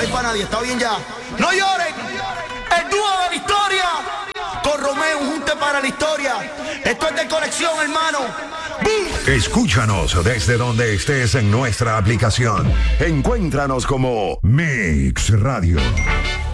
hay para nadie, está bien ya. No lloren, el dúo de la historia, con Romeo, un junte para la historia. Esto es de colección, hermano. ¡Bum! Escúchanos desde donde estés en nuestra aplicación. Encuéntranos como Mix Radio.